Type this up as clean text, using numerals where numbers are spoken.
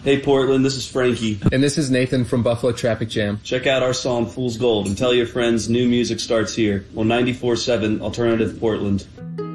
Hey Portland, this is Frankie. And this is Nathan from Buffalo Traffic Jam. Check out our song Fool's Gold and tell your friends new music starts here on 94.7 Alternative Portland.